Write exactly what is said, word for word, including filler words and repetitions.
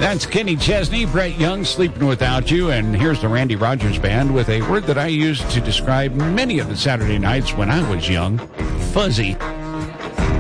That's Kenny Chesney, Brett Young, Sleeping Without You, and here's the Randy Rogers Band with a word that I used to describe many of the Saturday nights when I was young, fuzzy.